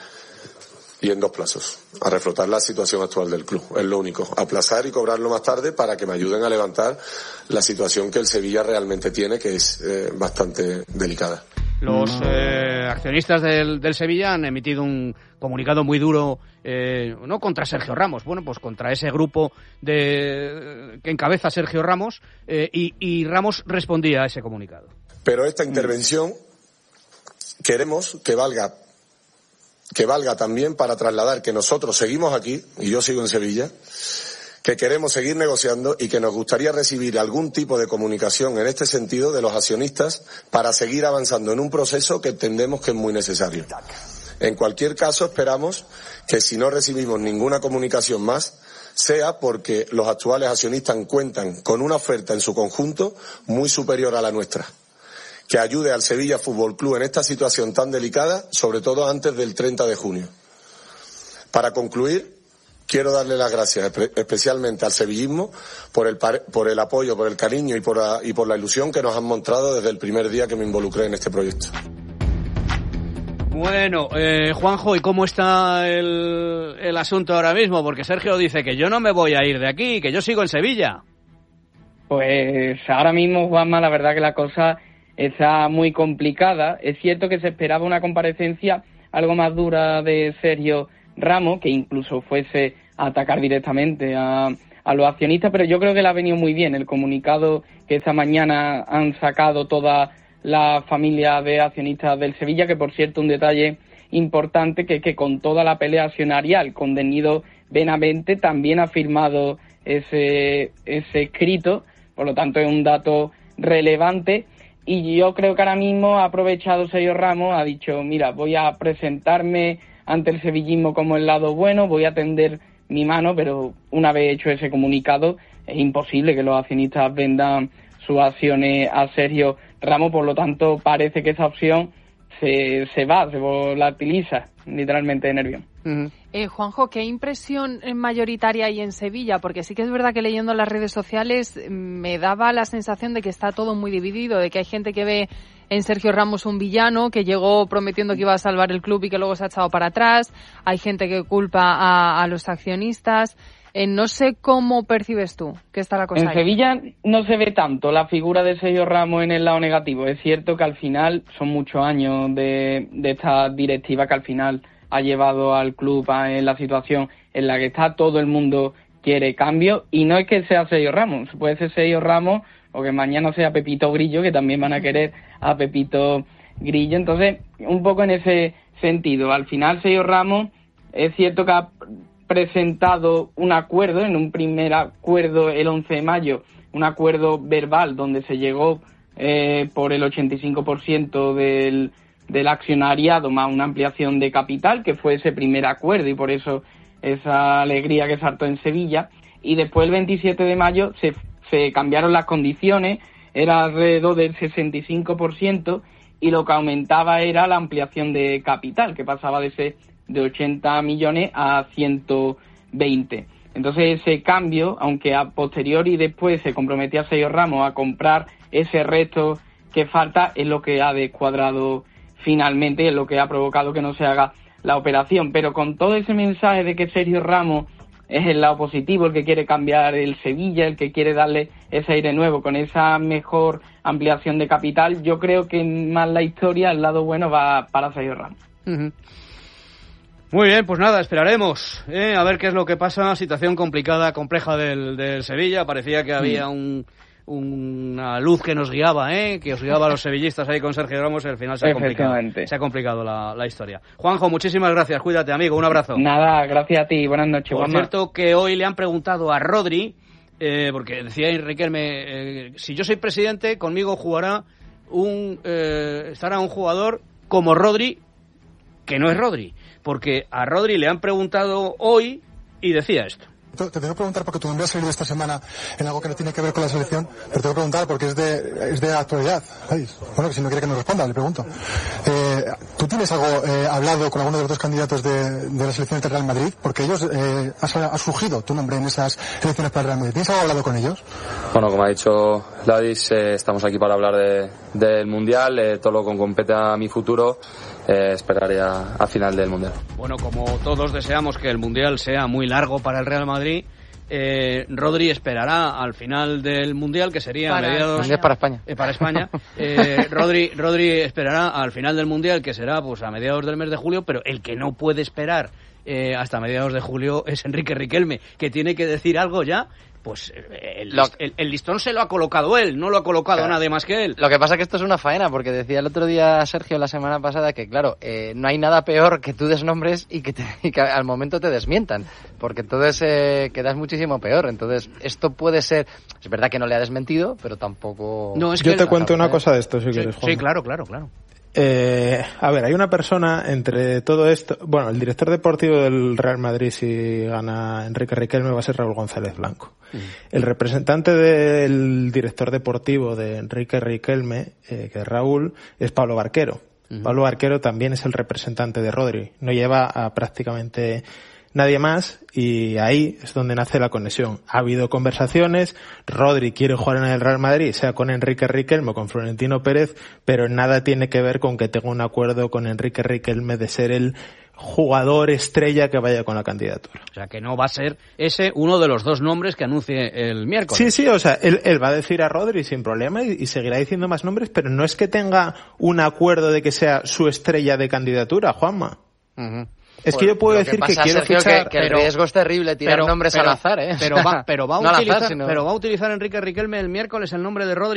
S: y en 2 plazos, a reflotar la situación actual del club. Es lo único. Aplazar y cobrarlo más tarde para que me ayuden a levantar la situación que el Sevilla realmente tiene, que es bastante delicada.
B: Los accionistas del Sevilla han emitido un comunicado muy duro, no contra Sergio Ramos, bueno, pues contra ese grupo que encabeza Sergio Ramos, y Ramos respondía a ese comunicado.
S: Pero esta intervención queremos que valga también para trasladar que nosotros seguimos aquí, y yo sigo en Sevilla, que queremos seguir negociando y que nos gustaría recibir algún tipo de comunicación en este sentido de los accionistas para seguir avanzando en un proceso que entendemos que es muy necesario. En cualquier caso, esperamos que si no recibimos ninguna comunicación más, sea porque los actuales accionistas cuentan con una oferta en su conjunto muy superior a la nuestra, que ayude al Sevilla Fútbol Club en esta situación tan delicada, sobre todo antes del 30 de junio. Para concluir, quiero darle las gracias especialmente al sevillismo por el apoyo, por el cariño y por la ilusión que nos han mostrado desde el primer día que me involucré en este proyecto.
B: Bueno, Juanjo, ¿y cómo está el asunto ahora mismo? Porque Sergio dice que yo no me voy a ir de aquí, que yo sigo en Sevilla.
Q: Pues ahora mismo, Juanma, la verdad que la cosa está muy complicada. Es cierto que se esperaba una comparecencia algo más dura de Sergio Ramos, que incluso fuese a atacar directamente a los accionistas, pero yo creo que le ha venido muy bien el comunicado que esta mañana han sacado toda la familia de accionistas del Sevilla, que por cierto un detalle importante que con toda la pelea accionarial con Denido Benavente también ha firmado ese escrito, por lo tanto es un dato relevante. Y yo creo que ahora mismo ha aprovechado Sergio Ramos, ha dicho, mira, voy a presentarme ante el sevillismo como el lado bueno, voy a tender mi mano, pero una vez hecho ese comunicado es imposible que los accionistas vendan sus acciones a Sergio Ramos, por lo tanto parece que esa opción se volatiliza literalmente de Nervión.
E: Juanjo, ¿qué impresión mayoritaria hay en Sevilla? Porque sí que es verdad que leyendo las redes sociales me daba la sensación de que está todo muy dividido, de que hay gente que ve en Sergio Ramos un villano que llegó prometiendo que iba a salvar el club y que luego se ha echado para atrás, hay gente que culpa a los accionistas. No sé cómo percibes tú que está la cosa
Q: en
E: ahí.
Q: Sevilla no se ve tanto la figura de Sergio Ramos en el lado negativo. Es cierto que al final son muchos años de esta directiva que al final ha llevado al club en la situación en la que está. Todo el mundo quiere cambio y no es que sea Sergio Ramos, puede ser Sergio Ramos o que mañana sea Pepito Grillo, que también van a querer a Pepito Grillo. Entonces, un poco en ese sentido, al final Sergio Ramos es cierto que ha presentado un acuerdo, en un primer acuerdo el 11 de mayo, un acuerdo verbal donde se llegó por el 85% del accionariado más una ampliación de capital, que fue ese primer acuerdo y por eso esa alegría que saltó en Sevilla. Y después el 27 de mayo se cambiaron las condiciones, era alrededor del 65% y lo que aumentaba era la ampliación de capital, que pasaba de 80 millones a 120. Entonces ese cambio, aunque a posteriori después se comprometía Sergio Ramos a comprar ese resto que falta, es lo que ha descuadrado finalmente, es lo que ha provocado que no se haga la operación. Pero con todo ese mensaje de que Sergio Ramos es el lado positivo, el que quiere cambiar el Sevilla, el que quiere darle ese aire nuevo, con esa mejor ampliación de capital, yo creo que más la historia, el lado bueno va para Sergio Ramos.
B: Uh-huh. Muy bien, pues nada, esperaremos a ver qué es lo que pasa. Situación complicada, compleja del Sevilla. Parecía que había una luz que nos guiaba, que os guiaba a los sevillistas ahí con Sergio Ramos, y al final se ha complicado la historia. Juanjo, muchísimas gracias, cuídate amigo, un abrazo.
Q: Nada, gracias a ti, buenas noches.
B: Por cierto que hoy le han preguntado a Rodri, porque decía Riquelme, si yo soy presidente, conmigo jugará estará un jugador como Rodri, que no es Rodri, porque a Rodri le han preguntado hoy y decía esto.
T: Te tengo que preguntar porque tu nombre ha salido esta semana en algo que no tiene que ver con la selección, pero te tengo que preguntar porque es de actualidad. Bueno, que si no quiere que nos responda, le pregunto. ¿Tú tienes algo hablado con alguno de los dos candidatos de la selección del Real Madrid? Porque ellos ha surgido tu nombre en esas elecciones para el Real Madrid. ¿Tienes algo hablado con ellos?
U: Bueno, como ha dicho Ladis, estamos aquí para hablar del Mundial, todo lo que compete a mi futuro. Esperaré a final del Mundial.
B: Bueno, como todos deseamos que el Mundial sea muy largo para el Real Madrid, Rodri esperará al final del Mundial, que sería a mediados...
D: Para España.
B: Para España. Rodri esperará al final del Mundial, que será pues a mediados del mes de julio, pero el que no puede esperar hasta mediados de julio es Enrique Riquelme, que tiene que decir algo ya, pues el listón se lo ha colocado él, no lo ha colocado nadie más que él.
D: Lo que pasa es que esto es una faena, porque decía el otro día Sergio la semana pasada que, claro, no hay nada peor que tú des nombres y que al momento te desmientan, porque entonces quedas muchísimo peor. Entonces, esto puede ser... Es verdad que no le ha desmentido, pero tampoco...
F: No, es que yo te cuento una cosa de esto, si quieres, Juan.
B: Sí, claro.
F: A ver, hay una persona entre todo esto... Bueno, el director deportivo del Real Madrid, si gana Enrique Riquelme, va a ser Raúl González Blanco. El representante del director deportivo de Enrique Riquelme, que es Raúl, es Pablo Barquero. Pablo Barquero también es el representante de Rodri. No lleva a prácticamente nadie más, y ahí es donde nace la conexión. Ha habido conversaciones, Rodri quiere jugar en el Real Madrid, sea con Enrique Riquelme o con Florentino Pérez, pero nada tiene que ver con que tenga un acuerdo con Enrique Riquelme de ser el jugador estrella que vaya con la candidatura.
B: O sea, que no va a ser ese uno de los dos nombres que anuncie el miércoles.
F: Sí, o sea, él va a decir a Rodri sin problema y seguirá diciendo más nombres, pero no es que tenga un acuerdo de que sea su estrella de candidatura, Juanma. Es que yo puedo decir que quiero fichar...
D: Que el riesgo es terrible tirar nombres al azar, ¿eh?
B: Pero va a utilizar Enrique Riquelme el miércoles el nombre de Rodri